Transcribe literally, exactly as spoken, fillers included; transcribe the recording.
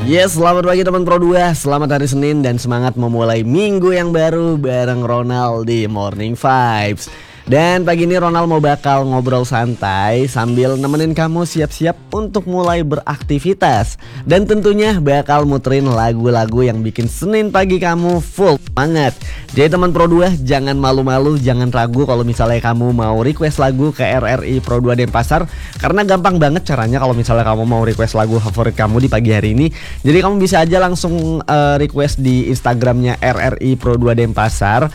Yes, selamat pagi teman Pro dua. Selamat hari Senin dan semangat memulai minggu yang baru bareng Ronald di Morning Vibes. Dan pagi ini Ronald mau bakal ngobrol santai sambil nemenin kamu siap-siap untuk mulai beraktivitas. Dan tentunya bakal muterin lagu-lagu yang bikin Senin pagi kamu full semangat. Jadi teman Pro dua, jangan malu-malu, jangan ragu kalau misalnya kamu mau request lagu ke R R I Pro dua Denpasar. Karena gampang banget caranya kalau misalnya kamu mau request lagu favorit kamu di pagi hari ini. Jadi kamu bisa aja langsung uh, request di Instagramnya R R I Pro dua Denpasar.